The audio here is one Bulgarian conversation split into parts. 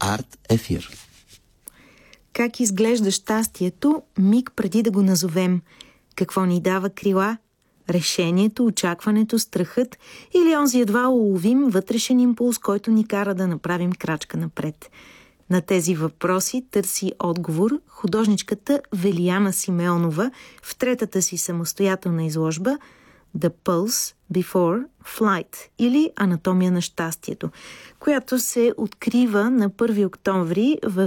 Арт Ефир. Как изглежда щастието миг преди да го назовем? Какво ни дава крила? Решението, очакването, страхът или онзи едва уловим вътрешен импулс, който ни кара да направим крачка напред? На тези въпроси търси отговор художничката Велияна Симеонова в третата си самостоятелна изложба The Pulse Before Flight или Анатомия на щастието, която се открива на 1 октомври в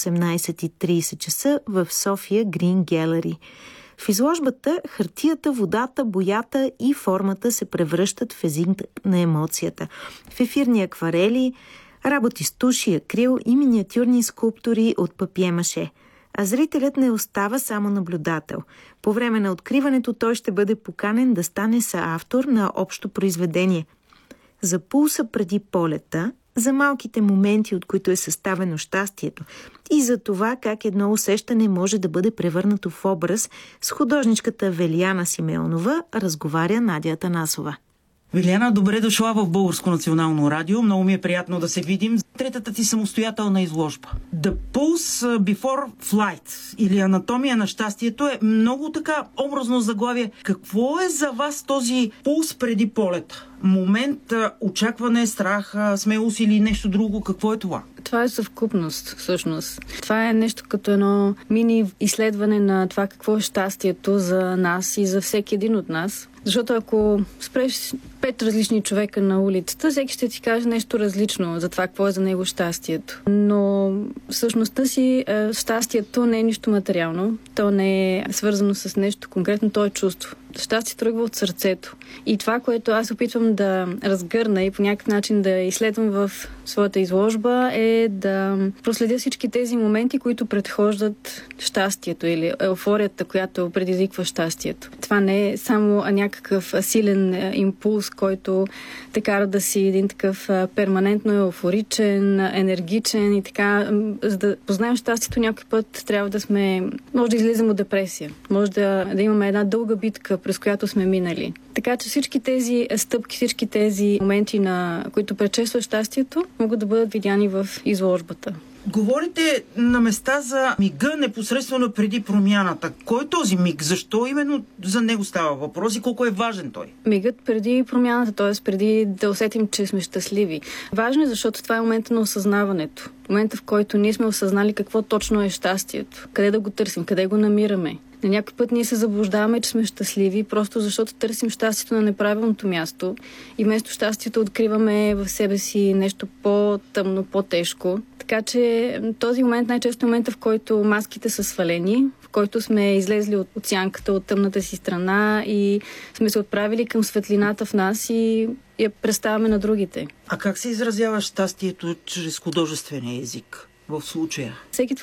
18:30 часа в София Green Gallery. В изложбата хартията, водата, боята и формата се превръщат в език на емоцията. В ефирни акварели, работи с туши, акрил и миниатюрни скулптури от папие-маше. А зрителят не остава само наблюдател. По време на откриването той ще бъде поканен да стане съавтор на общо произведение. За пулса преди полета, за малките моменти, от които е съставено щастието и за това как едно усещане може да бъде превърнато в образ, с художничката Велияна Симеонова разговаря Надя Атанасова. Велияна, добре дошла в Българско национално радио. Много ми е приятно да се видим. Третата ти самостоятелна изложба. The Pulse Before Flight или Анатомия на щастието е много така образно заглавие. Какво е за вас този пулс преди полета? Момент, очакване, страх, смелост или нещо друго? Какво е това? Това е съвкупност, всъщност. Това е нещо като едно мини изследване на това какво е щастието за нас и за всеки един от нас. Защото ако спреш 5 различни човека на улицата, всеки ще ти каже нещо различно за това какво е за него щастието. Но всъщността си щастието не е нищо материално. То не е свързано с нещо конкретно, то е чувство. Щастие тръгва от сърцето. И това, което аз опитвам да разгърна и по някакъв начин да изследвам в своята изложба, е да проследя всички тези моменти, които предхождат щастието или еуфорията, която предизвиква щастието. Това не е само някакъв силен импулс, който те кара да си един такъв перманентно еуфоричен, енергичен и така. За да познаем щастието, някой път трябва да сме... Може да излезем от депресия. Може да имаме една дълга битка, през която сме минали. Така че всички тези стъпки, всички тези моменти, на които предшестват щастието, могат да бъдат видяни в изложбата. Говорите на места за мига непосредствено преди промяната. Кой е този миг? Защо именно за него става въпрос и колко е важен той? Мигът преди промяната, т.е. преди да усетим, че сме щастливи. Важно е, защото това е момента на осъзнаването. Момента, в който ние сме осъзнали какво точно е щастието. Къде да го търсим, къде го намираме. На някой път ние се заблуждаваме, че сме щастливи, просто защото търсим щастието на неправилното място и вместо щастието откриваме в себе си нещо по-тъмно, по-тежко. Така че този момент най-често е момента, в който маските са свалени, в който сме излезли от сянката, от тъмната си страна и сме се отправили към светлината в нас и я представяме на другите. А как се изразява щастието чрез художествения език в случая? Всеки